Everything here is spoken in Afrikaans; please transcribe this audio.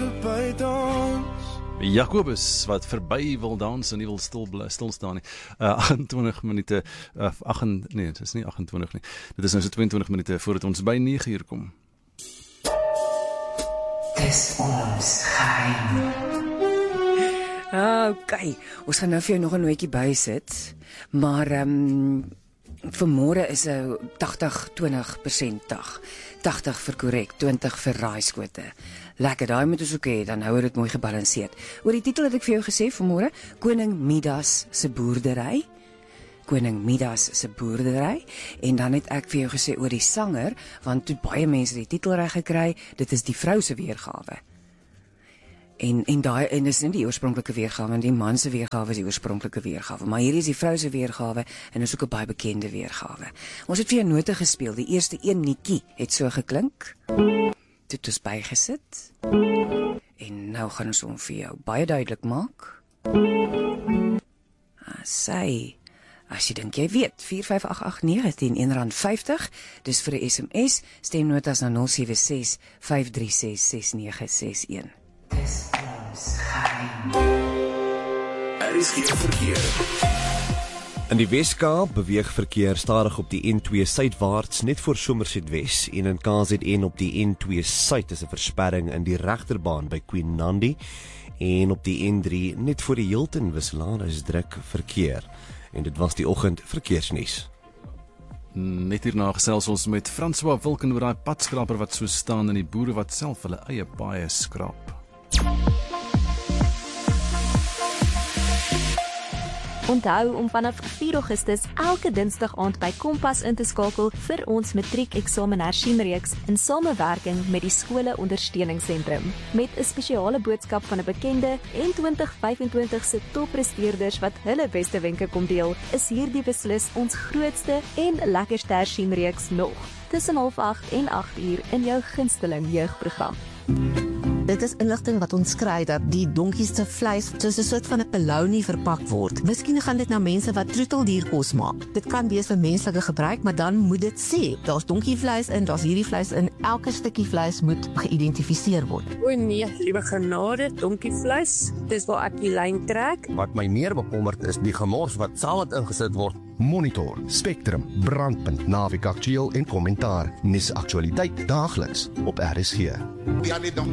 verby dans. Jacobus, wat verby wil dans en nie wil stil staan nie. 28 minute, nee, het is nie 28 nie. Dit is nou so 22 minute voordat ons by 9 uur kom. Dis ons geheim. Okay, ons gaan nou vir jou nog 'n nootjie bysit, maar vanmôre is 'n 80-20% dag. 80 vir korrek, 20 vir raaiskote. Lekker, daai moet ons ook hê, dan hou dit mooi gebalanseerd. Oor die titel het ek vir jou gesê vanmôre, Koning Midas se boerdery. Koning Midas se boerdery. En dan het ek vir jou gesê oor die sanger, want toe baie mense die titel reg gekry, dit is die vrou se weergawe. En dis nie die oorspronklike weergawe, want die man se weergawe is die oorspronklike weergawe, maar hierdie is die vrou se weergawe en is ook 'n baie bekende weergawe. Ons het vir jou note gespeel. Die eerste een netjie het so geklink. Toe het ons bygesit. En nou gaan ons hom vir jou baie duidelik maak. Sy, as jy dink jy weet, 45889 R1.50, dis vir 'n SMS, stemnotas na 076 536 6961. Dis ons geheim. Er is geen verkeer. In die Weskaap beweeg verkeer stadig op die N2 suidwaarts net voor Somerset Wes en in KZN op die N2 suid is 'n versperring in die regterbaan by Queen Nandi en op die N3 net voor die Hilton wisselaar is druk verkeer. En dit was die oggend verkeersnuus. Net hierna gesels ons met François Wilken oor daai padskraper wat so staan en die boere wat self hulle eie paaie skraap. Onthou om vanaf 4 Augustus elke Dinsdag aand by Kompas in te skakel vir ons matriekeksamen hersieningsreeks in samewerking met die skole ondersteuningssentrum. Met 'n spesiale boodskap van 'n bekende en 2025 se toppresteerders wat hulle beste wenke kom deel, is hierdie beslis ons grootste en lekkerste hersieningsreeks nog. Tussen 7:30 en 8 uur in jou gunsteling jeugprogram. Dit is inligting wat ons kry dat die donkies se vleis soos 'n soort van 'n polony verpak word. Miskien gaan dit na mense wat troeteldierkos maak. Dit kan wees vir menslike gebruik, maar dan moet dit sê, daar's donkievleis in, daar's hierdie vleis in, elke stukkie vleis moet geïdentifiseer word. O nee, liewe genade, donkievleis, dis waar ek die lyn trek. Wat my meer bekommerd is die gemors wat saad ingesit word. Monitor, Spectrum, Brandpunt, Navic Aktueel en Kommentaar. Nuus aktualiteit daagliks op RSG.